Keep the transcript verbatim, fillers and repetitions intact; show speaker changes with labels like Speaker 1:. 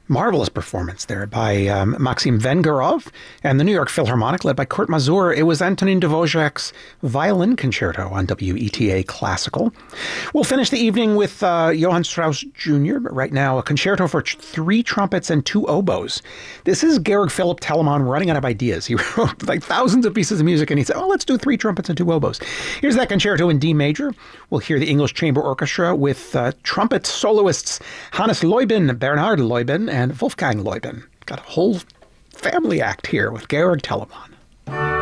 Speaker 1: Marvelous performance there by um, Maxim Vengerov and the New York Philharmonic, led by Kurt Mazur. It was Antonin Dvorak's Violin Concerto on W E T A Classical. We'll finish the evening with uh, Johann Strauss Junior, but right now a concerto for ch- three trumpets and two oboes. This is Georg Philipp Telemann running out of ideas. He wrote like thousands of pieces of music, and he said, oh, let's do three trumpets and two oboes. Here's that concerto in D major. We'll hear the English Chamber Orchestra with uh, trumpet soloists Hannes Leubin, Bernhard Leubin, and Wolfgang Leubin. Got a whole family act here with Georg Telemann.